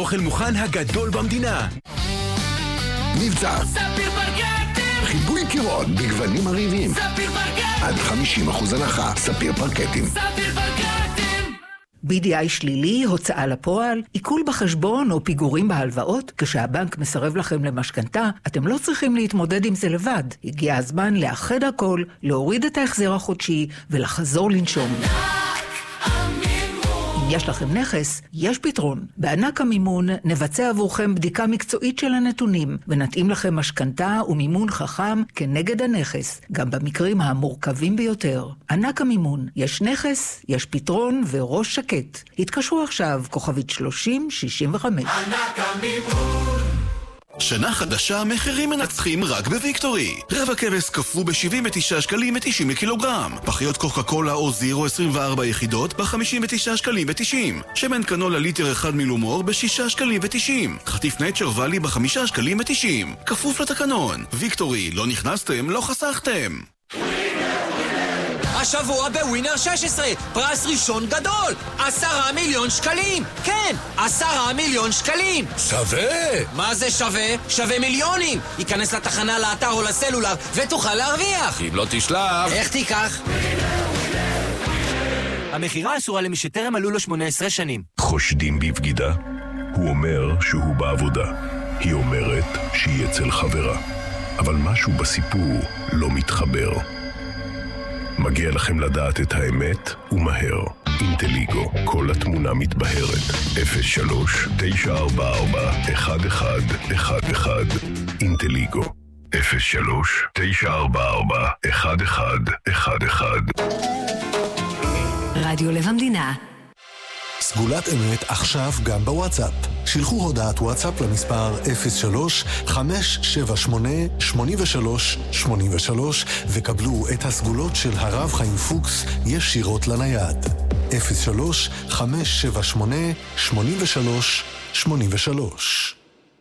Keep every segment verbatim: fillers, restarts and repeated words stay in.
האוכל מוכן הגדול במדינה. מבצע ספיר פרקטים, חיבוי קירות בגוונים מרהיבים, ספיר פרקטים, עד חמישים אחוז הנחה. ספיר פרקטים. ספיר פרקטים. בי די איי שלילי, הוצאה לפועל, עיכול בחשבון או פיגורים בהלוואות, כשהבנק מסרב לכם למשכנתה, אתם לא צריכים להתמודד עם זה לבד. הגיע הזמן לאחד הכל, להוריד את ההחזר החודשי ולחזור לנשום. אם יש לכם נכס, יש פתרון. בענק המימון נבצע עבורכם בדיקה מקצועית של הנתונים, ונתאים לכם משכנתה ומימון חכם כנגד הנכס, גם במקרים המורכבים ביותר. ענק המימון, יש נכס, יש פתרון וראש שקט. התקשרו עכשיו, כוכבית שלושים שישים וחמש. ענק המימון. שנה חדשה, מחירים מנצחים רק בוויקטורי. רבע כבש קפוא ב-שבעים ותשעה שקלים ו-תשעים לקילוגרם. פחיות קוקה קולה או זירו עשרים וארבע יחידות ב-חמישים ותשעה שקלים ו-תשעים. שמן קנולה ליטר אחד מילומור ב-שישה שקלים ו-תשעים. חטיף נייצ'ר ואלי ב-חמישה שקלים ו-תשעים. כפוף לתקנון. ויקטורי, לא נכנסתם, לא חסכתם. השבוע בווינר שש עשרה, פרס ראשון גדול, עשרה מיליון שקלים. כן, עשרה מיליון שקלים. שווה! מה זה שווה? שווה מיליונים. ייכנס לתחנה, לאתר או לסלולר ותוכל להרוויח. אם לא תשלח... איך תיקח? המחירה אסורה למי שטרם מלאו לו שמונה עשרה שנים. חושדים בבגידה? הוא אומר שהוא בעבודה. היא אומרת שהיא אצל חברה. אבל משהו בסיפור לא מתחבר. מגיע לכם לדעת את האמת ומהר. אינטליגו, כל התמונה מתבהרת. אפס שלוש תשע ארבע ארבע אחת אחד אחת אחד. אינטליגו, אפס שלוש תשע ארבע ארבע אחת אחד אחת אחד. רדיו לב המדינה. סגולת אמת עכשיו גם בוואטסאפ. שילחו הודעת וואטסאפ למספר אפס שלוש חמש שבע שמונה שמונה שלוש שמונה שלוש וקבלו את הסגולות של הרב חיים פוקס ישירות לנייד. אפס שלוש חמש שבע שמונה שמונה שלוש שמונה שלוש.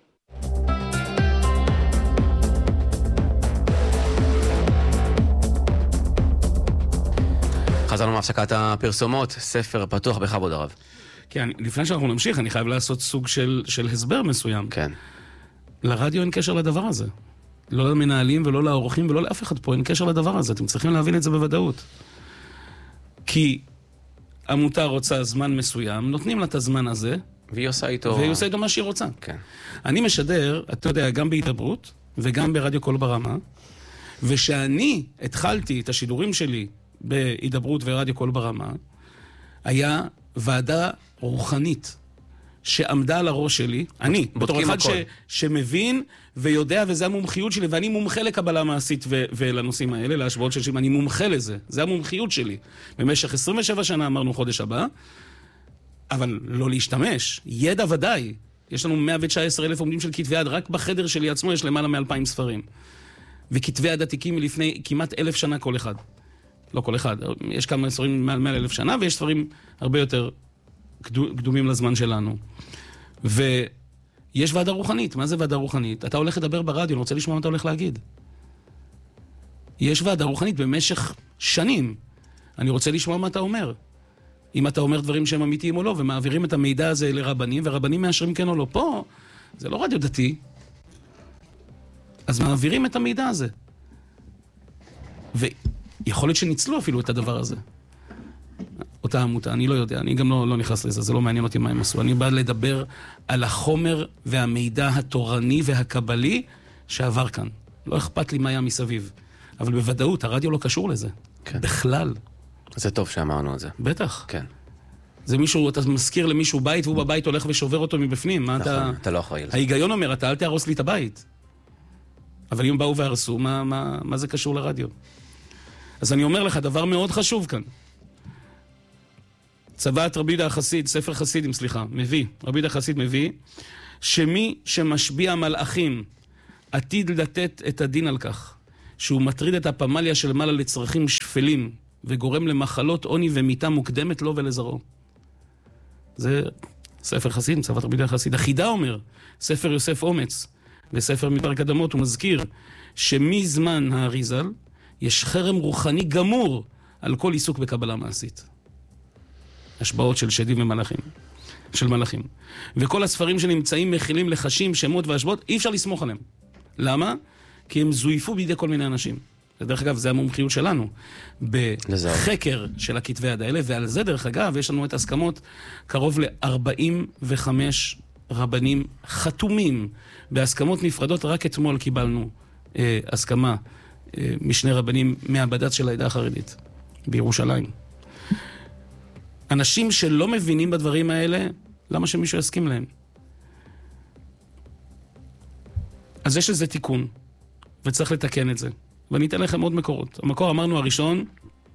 חזרנו מהפסקת הפרסומות, ספר פתוח בכבוד הרב. כן, לפני שאנחנו נמשיך, אני חייב לעשות סוג של, של הסבר מסוים. כן. לרדיו אין קשר לדבר הזה. לא למנהלים ולא לאורחים ולא לאף אחד פה, אין קשר לדבר הזה. אתם צריכים להבין את זה בוודאות. כי עמותה רוצה זמן מסוים, נותנים לה את הזמן הזה. והיא עושה איתו... והיא עושה איתו מה שהיא רוצה. כן. אני משדר, אתה יודע, גם בהידברות וגם ברדיו קול ברמה, ושאני התחלתי את השידורים שלי בהידברות ורדיו קול ברמה, היה ועדה רוחנית שעמדה על הראש שלי, אני, בתור אחד ש, שמבין ויודע, וזה המומחיות שלי, ואני מומחה לקבלה מעשית ו, ולנושאים האלה, להשוואות של שלי, אני מומחה לזה, זה המומחיות שלי. במשך עשרים ושבע שנה אמרנו חודש הבא, אבל לא להשתמש, ידע ודאי. יש לנו מאה ותשע עשרה אלף עומדים של כתבי יד, רק בחדר שלי עצמו יש למעלה מאלפיים ספרים. וכתבי יד עתיקים מלפני כמעט אלף שנה כל אחד. לא כל אחד, יש כמה ספרים מעל מעל אלף שנה, ויש ספרים הרבה יותר קדומים לזמן שלנו. ויש ועדה רוחנית. מה זה ועדה רוחנית? אתה הולך לדבר ברדיו, אני רוצה לשמוע מה אתה הולך להגיד. יש ועדה רוחנית במשך שנים. אני רוצה לשמוע מה אתה אומר. אם אתה אומר דברים שהם אמיתיים או לא, ומעבירים את המידע הזה לרבנים, ורבנים מאשרים כן או לא. פה, זה לא רדיו דתי. אז מעבירים את המידע הזה. ויכול להיות שניצלו אפילו את הדבר הזה. אותה עמותה, אני לא יודע, אני גם לא, לא נכנס לזה, זה לא מעניין אותי מה הם עשו. אני בא לדבר על החומר והמידע התורני והקבלי שעבר כאן. לא אכפת לי מה היה מסביב. אבל בוודאות, הרדיו לא קשור לזה. כן. בכלל. זה טוב שאמרנו את זה. בטח. כן. זה מישהו, אתה מזכיר למישהו בית, והוא בבית הולך ושובר אותו מבפנים. מה נכון, אתה... אתה לא אחראי לזה. ההיגיון אומר, אתה אל תהרוס לי את הבית. אבל אם באו והרסו, מה, מה, מה זה קשור לרדיו? אז אני אומר לך, דבר מאוד חשוב כאן. צבאת רבי יהודה החסיד, ספר חסידים, סליחה, מביא, רבי יהודה החסיד מביא, שמי שמשביע מלאכים עתיד לתת את הדין על כך, שהוא מטריד את הפמליה של מעלה לצרכים שפלים, וגורם למחלות עוני ומיתה מוקדמת לו ולזרעו. זה ספר חסיד, צבאת רבי יהודה החסיד. החידה אומר, ספר יוסף אומץ, וספר מדבר קדמות, הוא מזכיר שמזמן האריזל יש חרם רוחני גמור על כל עיסוק בקבלה מעשית. השפעות של שדים ומלאכים. של מלאכים. וכל הספרים שנמצאים מכילים לחשים, שמות והשבועות, אי אפשר לסמוך עליהם. למה? כי הם זויפו בידי כל מיני אנשים. דרך אגב, זה המומחיות שלנו, בחקר של הכתבי יד האלה, ועל זה דרך אגב, יש לנו את הסכמות קרוב ל-ארבעים וחמש רבנים חתומים, בהסכמות נפרדות. רק אתמול קיבלנו אה, הסכמה אה, משני רבנים מהבד"ץ של העדה החרדית, בירושלים. אנשים שלא מבינים בדברים האלה, למה שמישהו יסכים להם? אז יש לזה תיקון, וצריך לתקן את זה. ואני אתן לכם עוד מקורות. המקור, אמרנו הראשון,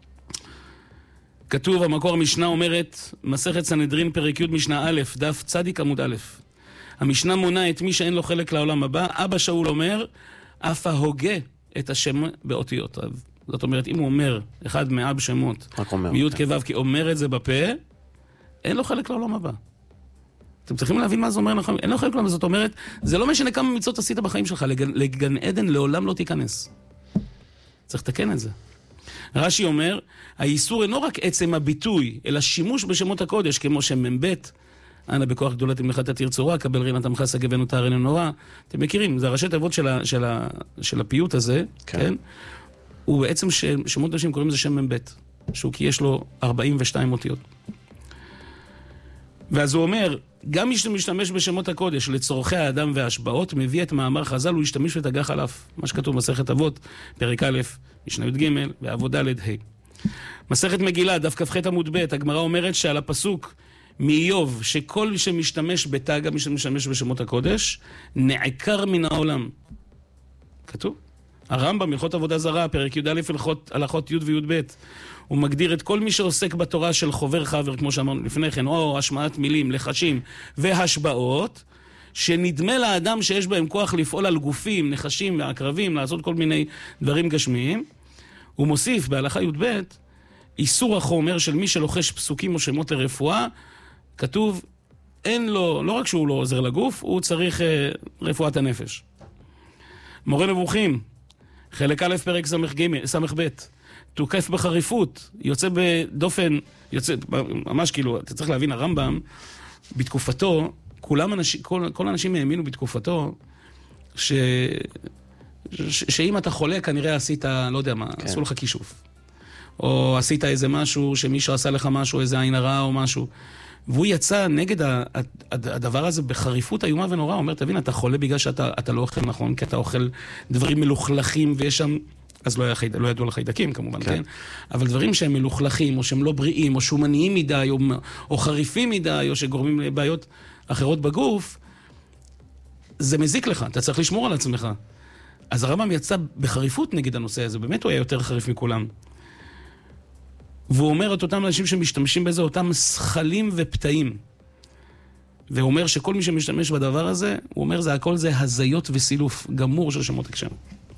כתוב, המקור המשנה אומרת, מסכת סנהדרין פרק י' משנה א', דף צדיק עמוד א'. המשנה מונה את מי שאין לו חלק לעולם הבא. אבא שאול אומר, אף ההוגה את השם באותיות. זאת אומרת, אם הוא אומר, אחד מאב שמות, מיוד כבב, כי אומר את זה בפה, אין לו חלק לעולם הבא. אתם צריכים להבין מה זה אומר לכם. אין לו חלק לעולם, זאת אומרת, זה לא משנה כמה מצוות עשית בחיים שלך, לגן, לגן עדן לעולם לא תיכנס. צריך לתקן את זה. רש"י אומר, האיסור אינו רק עצם הביטוי, אלא שימוש בשמות הקודש, כמו שם מבית, אנא בכוח גדולת מלאכת תרצורה, קבל רינת עמך שגבנו תארנו נורא. אתם מכירים, זה הראשי תיבות של, ה, של, ה, של הפיוט הזה, כן? כן? הוא בעצם ש, שמות אנשים קוראים לזה שם מבית, שהוא כי יש לו ארבעים ושתיים אותיות. ואז הוא אומר, גם מי שמשתמש בשמות הקודש לצורכי האדם וההשבעות, מביא את מאמר חז"ל, הוא ישתמש ותגח עליו. מה שכתוב מסכת אבות, פרק א', משנה י"ג, ועבודה ד' ה'. מסכת מגילה, דף כ"ח עמוד ב', הגמרא אומרת שעל הפסוק מאיוב, שכל שמשתמש בתא, גם מי שמשתמש בשמות הקודש, נעקר מן העולם. כתוב. הרמב"ם, הלכות עבודה זרה, פרק י"א, הלכות י' וי"ב, הוא מגדיר את כל מי שעוסק בתורה של חובר חבר, כמו שאמרנו לפני כן, או השמעת מילים, לחשים והשבעות, שנדמה לאדם שיש בהם כוח לפעול על גופים, נחשים ועקרבים, לעשות כל מיני דברים גשמיים. הוא מוסיף בהלכה י"ב, איסור החומר של מי שלוחש פסוקים או שמות לרפואה, כתוב, אין לו, לא רק שהוא לא עוזר לגוף, הוא צריך אה, רפואת הנפש. מורה נבוכים, חלק א' פרק סמך ב', תוקף בחריפות, יוצא בדופן, יוצא, ממש כאילו, אתה צריך להבין, הרמב"ם, בתקופתו, כולם אנשים, כל, כל האנשים האמינו בתקופתו, ש, ש, שאם אתה חולה, כנראה עשית, לא יודע מה, כן. עשו לך כישוף. או עשית איזה משהו, שמישהו עשה לך משהו, איזה עין הרע או משהו. והוא יצא נגד הדבר הזה בחריפות איומה ונורא, הוא אומר, תבין, אתה חולה בגלל שאתה אתה לא אוכל נכון, כי אתה אוכל דברים מלוכלכים, ויש שם, אז לא, היה חייד, לא ידעו לחיידקים כמובן, כן. כן? אבל דברים שהם מלוכלכים, או שהם לא בריאים, או שומניים מדי, או, או חריפים מדי, או שגורמים לבעיות אחרות בגוף, זה מזיק לך, אתה צריך לשמור על עצמך. אז הרמב"ם יצא בחריפות נגד הנושא הזה, באמת הוא היה יותר חריף מכולם. והוא אומר את אותם אנשים שמשתמשים בזה, אותם שכלים ופתאים. והוא אומר שכל מי שמשתמש בדבר הזה, הוא אומר, זה הכל זה הזיות וסילוף גמור של שמות הקשר.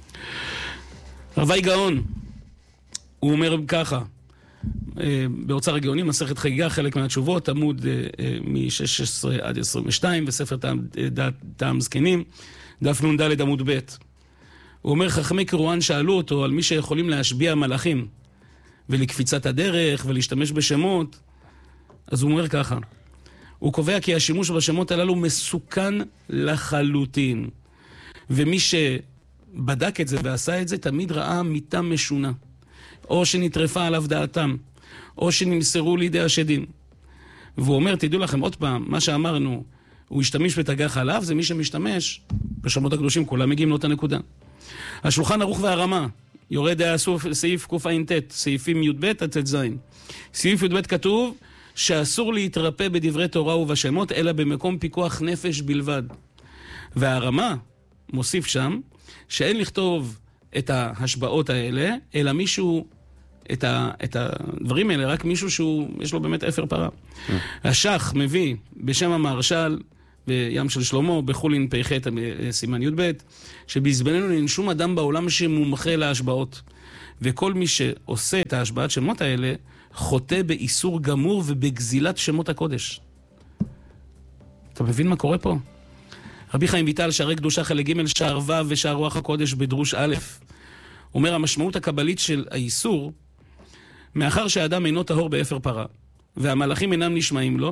רבי גאון, הוא אומר ככה, באוצר הגאונים, מסכת חגיגה, חלק מהתשובות, עמוד מ-שש עשרה עד עשרים ושתיים, בספר טעם זקנים, דף נ' ד' עמוד ב'. הוא אומר, חכמי קרואן שאלו אותו על מי שיכולים להשביע מלאכים, ולקפיצת הדרך, ולהשתמש בשמות. אז הוא אומר ככה, הוא קובע כי השימוש בשמות הללו מסוכן לחלוטין. ומי שבדק את זה ועשה את זה, תמיד ראה מיתה משונה. או שנטרפה עליו דעתם, או שנמסרו לידי השדים. והוא אומר, תדעו לכם עוד פעם, מה שאמרנו, הוא השתמש ותגח עליו, זה מי שמשתמש בשמות הקדושים, כולם מגיעים לאותה נקודה. השולחן ערוך והרמה, יורד דעה סעיף קע"ט, סעיפים י"ב עד ט"ז. סעיף י"ב כתוב שאסור להתרפא בדברי תורה ובשמות, אלא במקום פיקוח נפש בלבד. והרמה מוסיף שם, שאין לכתוב את ההשבעות האלה, אלא מישהו, את, ה, את הדברים האלה, רק מישהו שיש לו באמת אפר פרה. השח מביא בשם המהרש"ל, בים של שלמה, בחולין פ"ח סימן י"ב, שבזבננו אין שום אדם בעולם שמומחה להשבעות. וכל מי שעושה את ההשבעת שמות האלה, חוטא באיסור גמור ובגזילת שמות הקודש. אתה מבין מה קורה פה? רבי חיים ויטל, שערי קדושה חלק ג' שער ו' ושער רוח הקודש בדרוש א', אומר, המשמעות הקבלית של האיסור, מאחר שהאדם אינו טהור באפר פרה, והמלאכים אינם נשמעים לו,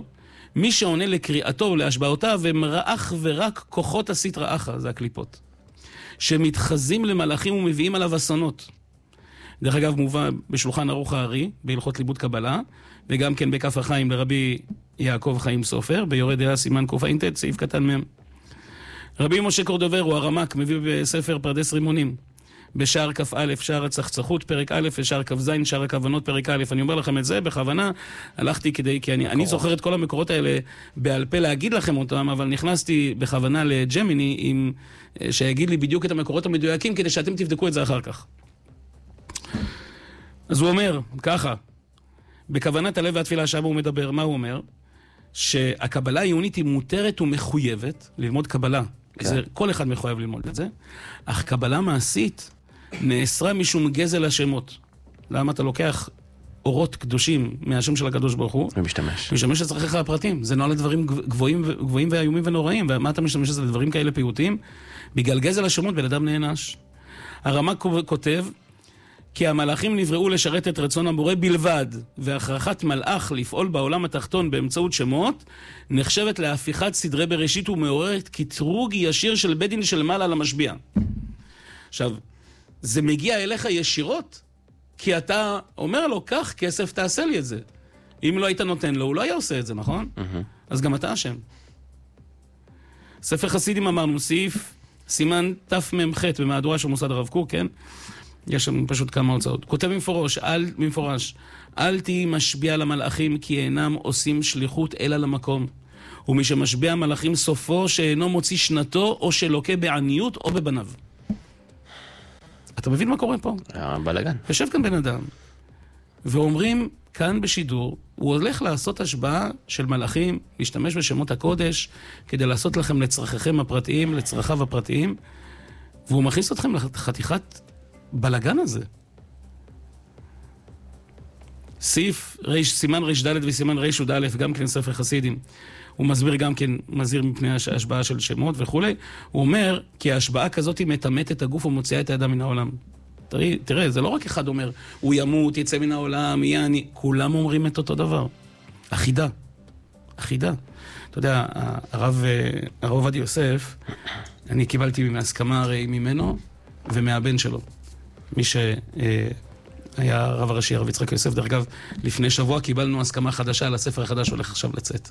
מי שעונה לקריאתו ולהשבעותיו הם אך ורק כוחות הסטרא אחרא, זה הקליפות, שמתחזים למלאכים ומביאים עליו אסונות. דרך אגב, מובא בשולחן ערוך הארי, בהלכות לימוד קבלה, וגם כן בכף החיים לרבי יעקב חיים סופר, ביורה דעה סימן קע"ט, סעיף קטן מהם. רבי משה קורדוברו, הרמ"ק, מביא בספר פרדס רימונים, בשער כ"א, שער הצחצחות, פרק א', ושער כ"ז, שער הכוונות, פרק א'. אני אומר לכם את זה בכוונה, הלכתי כדי, כי אני, אני זוכר את כל המקורות האלה בעל פה להגיד לכם אותם, אבל נכנסתי בכוונה לג'מיני, עם, שיגיד לי בדיוק את המקורות המדויקים, כדי שאתם תבדקו את זה אחר כך. אז הוא אומר, ככה, בכוונת הלב והתפילה שבה הוא מדבר, מה הוא אומר? שהקבלה העיונית היא מותרת ומחויבת, ללמוד קבלה. כן. זה, כל אחד מחויב ללמוד את זה. אך קבלה מעשית נאסרה משום גזל השמות. למה אתה לוקח אורות קדושים מהשם של הקדוש ברוך הוא? ומשתמש. משתמש לצרכיך הפרטים. זה נועד לדברים גבוהים, גבוהים ואיומים ונוראים. ומה אתה משתמש לזה לדברים כאלה פיוטים? בגלל גזל השמות בן אדם נענש. הרמ"ק כותב, כי המלאכים נבראו לשרת את רצון המורה בלבד, והכרחת מלאך לפעול בעולם התחתון באמצעות שמות, נחשבת להפיכת סדרי בראשית ומעוררת קטרוג ישיר של בית דין של מעלה למשביע. עכשיו, זה מגיע אליך ישירות, כי אתה אומר לו, כך כסף תעשה לי את זה. אם לא היית נותן לו, הוא לא היה עושה את זה, נכון? Mm-hmm. אז גם אתה אשם. ספר חסידים אמרנו, סעיף סימן תמ"ח במהדורה של מוסד הרב קוק, כן? יש שם פשוט כמה הוצאות. כותב במפורש, אל, במפורש, אל תהי משביע למלאכים כי אינם עושים שליחות אלא למקום. ומי שמשביע מלאכים סופו שאינו מוציא שנתו או שלוקה בעניות או בבניו. אתה מבין מה קורה פה? בלגן. יושב כאן בן אדם, ואומרים כאן בשידור, הוא הולך לעשות השבעה של מלאכים, להשתמש בשמות הקודש, כדי לעשות לכם לצרכיכם הפרטיים, לצרכיו הפרטיים, והוא מכניס אתכם לחתיכת בלגן הזה. סעיף ריש, סימן ריש ד' וסימן ריש י' א', גם כן ספר חסידים. הוא מסביר גם כן, מזהיר מפני ההשבעה של שמות וכו'. הוא אומר, כי ההשבעה כזאת היא מטמאת את הגוף ומוציאה את האדם מן העולם. תראה, תראה, זה לא רק אחד אומר, הוא ימות, יצא מן העולם, יהיה אני. כולם אומרים את אותו דבר. אחידה. אחידה. אתה יודע, הרב, הרב עובדיה יוסף, אני קיבלתי מהסכמה הרי ממנו ומהבן שלו. מי שהיה הרב הראשי, הרב יצחק יוסף, דרך אגב, לפני שבוע קיבלנו הסכמה חדשה על הספר החדש שהולך עכשיו לצאת.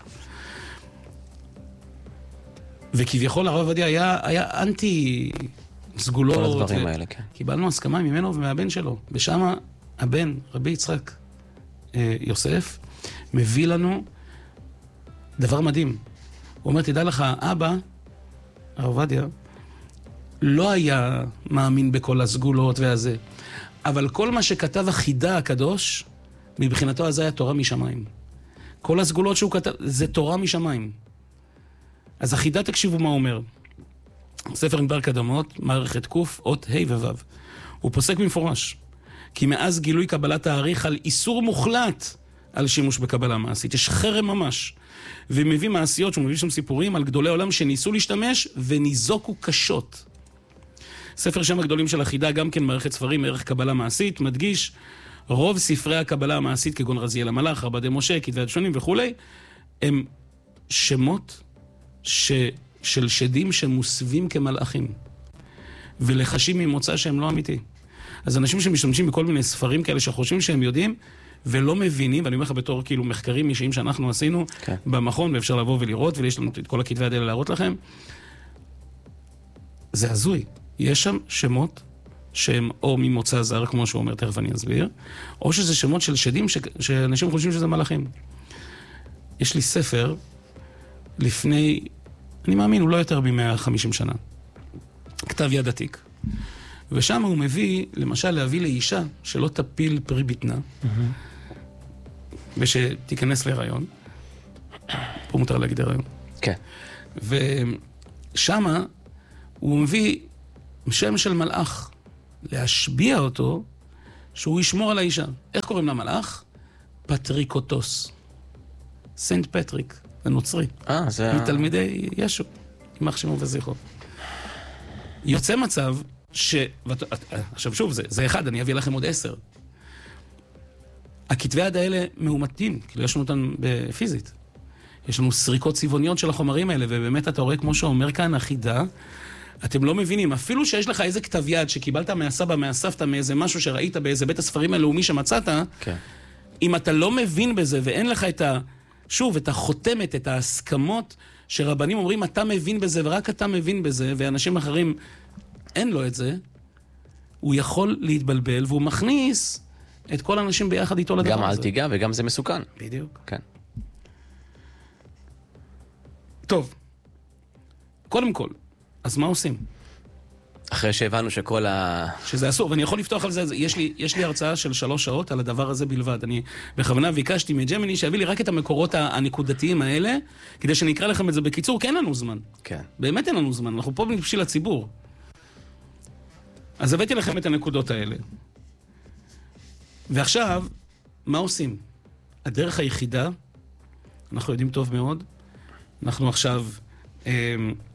וכביכול הרב עובדיה היה, היה אנטי סגולות. כל הדברים ו... האלה, כן. קיבלנו הסכמה ממנו ומהבן שלו. ושם הבן, רבי יצחק אה, יוסף, מביא לנו דבר מדהים. הוא אומר, תדע לך, אבא, הרב עובדיה, לא היה מאמין בכל הסגולות והזה. אבל כל מה שכתב החידה הקדוש, מבחינתו הזה היה תורה משמיים. כל הסגולות שהוא כתב, זה תורה משמיים. אז החידה, תקשיבו מה הוא אומר. ספר מדבר קדמות, מערכת קוף, אות ה' וו'. הוא פוסק במפורש. כי מאז גילוי קבלת העריך על איסור מוחלט על שימוש בקבלה מעשית. יש חרם ממש. ומביא מעשיות, שהוא מביא שם סיפורים על גדולי עולם שניסו להשתמש וניזוקו קשות. ספר שם הגדולים של החידה, גם כן מערכת ספרים, ערך קבלה מעשית, מדגיש, רוב ספרי הקבלה המעשית, כגון רזיאל המלאך, רבדי משה, כתבי יד שונים וכו', הם שמות ש... של שדים שמוסבים כמלאכים, ולחשים ממוצא שהם לא אמיתי. אז אנשים שמשתמשים בכל מיני ספרים כאלה שחושבים שהם יודעים, ולא מבינים, ואני אומר לך בתור כאילו מחקרים אישיים שאנחנו עשינו okay. במכון, ואפשר לבוא ולראות, ויש לנו את כל הכתבי יד האלה להראות לכם, זה הזוי. יש שם שמות שהם או ממוצא זר, כמו שהוא אומר, תכף אני אסביר, או שזה שמות של שדים ש... שאנשים חושבים שזה מלאכים. יש לי ספר לפני, אני מאמין, הוא לא יותר ב-מאה וחמישים שנה. כתב יד עתיק. ושם הוא מביא, למשל, להביא לאישה שלא תפיל פרי בטנה, mm-hmm. ושתיכנס להיריון. פה מותר להגיד הריון. כן. ושם הוא מביא שם של מלאך, להשביע אותו, שהוא ישמור על האישה. איך קוראים למלאך? פטריקוטוס. סנט פטריק, הנוצרי. אה, זה... מתלמידי ישו, יימח שמו וזכרו. יוצא מצב ש... עכשיו שוב, זה, זה אחד, אני אביא לכם עוד עשר. הכתבי יד האלה מאומתים, כאילו יש לנו אותם בפיזית. יש לנו סריקות צבעוניות של החומרים האלה, ובאמת אתה רואה, כמו שאומר כאן, אחידה, אתם לא מבינים, אפילו שיש לך איזה כתב יד שקיבלת מהסבא, מהסבתא, מאיזה משהו שראית באיזה בית הספרים הלאומי שמצאת, כן. אם אתה לא מבין בזה ואין לך את ה... שוב, את החותמת, את ההסכמות שרבנים אומרים, אתה מבין בזה ורק אתה מבין בזה, ואנשים אחרים אין לו את זה, הוא יכול להתבלבל, והוא מכניס את כל האנשים ביחד איתו לדבר הזה. גם אל תיגע וגם זה מסוכן. בדיוק. כן. טוב, קודם כל, אז מה עושים? אחרי שהבנו שכל ה... שזה אסור, ואני יכול לפתוח על זה, יש לי, יש לי הרצאה של שלוש שעות על הדבר הזה בלבד. אני בכוונה ביקשתי מג'מיני שיביא לי רק את המקורות הנקודתיים האלה, כדי שאני אקרא לכם את זה בקיצור, כי אין לנו זמן. כן. באמת אין לנו זמן, אנחנו פה בשביל הציבור. אז הבאתי לכם את הנקודות האלה. ועכשיו, מה עושים? הדרך היחידה, אנחנו יודעים טוב מאוד, אנחנו עכשיו, אה,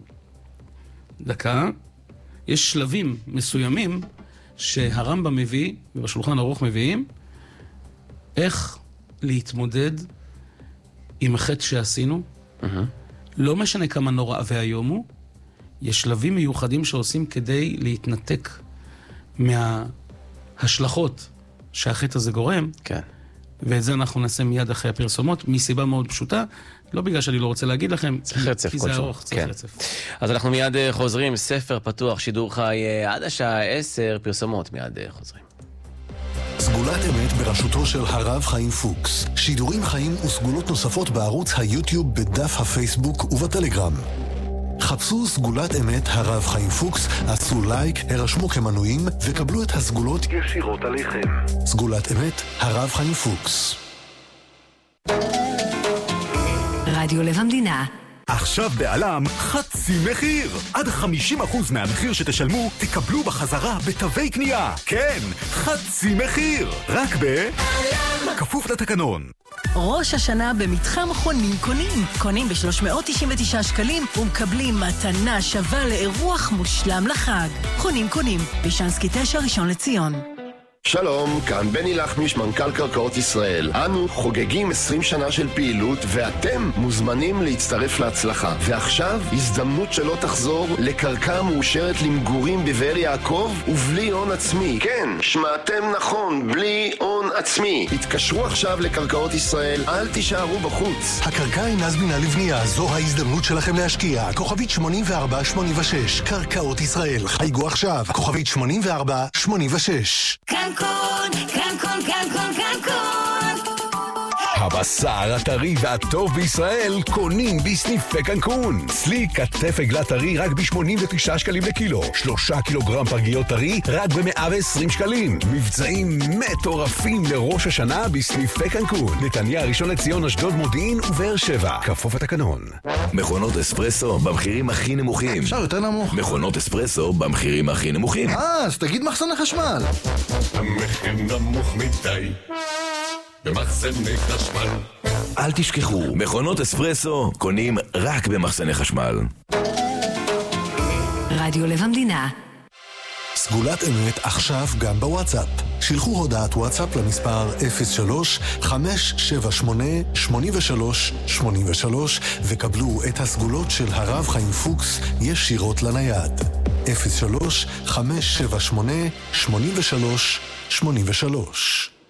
דקה, יש שלבים מסוימים שהרמב"ם מביא, ובשולחן ערוך מביאים, איך להתמודד עם החטא שעשינו. Mm-hmm. לא משנה כמה נורא והיום הוא, יש שלבים מיוחדים שעושים כדי להתנתק מההשלכות שהחטא הזה גורם. כן. ואת זה אנחנו נעשה מיד אחרי הפרסומות, מסיבה מאוד פשוטה, לא בגלל שאני לא רוצה להגיד לכם, צריך רצף, כי זה ארוך, צריך רצף. אז אנחנו מיד חוזרים, ספר פתוח, שידור חי עד השעה עשר, פרסומות מיד חוזרים. סגולת אמת בראשותו של הרב חיים פוקס. שידורים חיים וסגולות נוספות בערוץ היוטיוב, בדף הפייסבוק ובטלגרם. חפשו סגולת אמת הרב חיים פוקס, עשו לייק, הרשמו כמנויים וקבלו את הסגולות ישירות עליכם. סגולת אמת הרב חיים פוקס. רדיו לב המדינה. עכשיו בעלם חצי מחיר. עד חמישים אחוז מהמחיר שתשלמו תקבלו בחזרה בתווי קנייה. כן, חצי מחיר. רק בעלם. כפוף לתקנון. ראש השנה במתחם חונים קונים. קונים ב-שלוש מאות תשעים ותשעה שקלים ומקבלים מתנה שווה לאירוח מושלם לחג. חונים קונים, בישנסקי תשע ראשון לציון. שלום, כאן בני לחמיש, מנכ"ל קרקעות ישראל. אנו חוגגים עשרים שנה של פעילות, ואתם מוזמנים להצטרף להצלחה. ועכשיו, הזדמנות שלא תחזור לקרקע מאושרת למגורים בבאר יעקב ובלי הון עצמי. כן, שמעתם נכון, בלי הון עצמי. התקשרו עכשיו לקרקעות ישראל, אל תישארו בחוץ. הקרקע אינה זמינה לבנייה, זו ההזדמנות שלכם להשקיע. כוכבית שמונים וארבע שמונים ושש, קרקעות ישראל. חייגו עכשיו, כוכבית שמונים וארבע שמונים ושש. קנקון, קנקון, קנקון, קנקון. הבשר הטרי והטוב בישראל קונים בסניפי קנקון. צלי כתף עגלה טרי רק ב-שמונים ותשעה שקלים לקילו. שלושה קילוגרם פרגיות טרי רק ב-מאה ועשרים שקלים. מבצעים מטורפים לראש השנה בסניפי קנקון. נתניה, ראשון לציון, אשדוד, מודיעין ובאר שבע. כפוף התקנון. מכונות אספרסו במחירים הכי נמוכים. אפשר יותר נמוך. מכונות אספרסו במחירים הכי נמוכים. אה, אז תגיד מחסני חשמל. המחיר נמוך מדי במחסני חשמל. אל תשכחו, מכונות אספרסו קונים רק במחסני חשמל. רדיו לב המדינה. סגולת אמת עכשיו גם בוואטסאפ. שילחו הודעת וואטסאפ למספר אפס שלוש חמש שבע שמונה שמונים ושלוש שמונים ושלוש וקבלו את הסגולות של הרב חיים פוקס ישירות לנייד. אפס שלוש חמש שבע שמונה שמונים ושלוש שמונים ושלוש.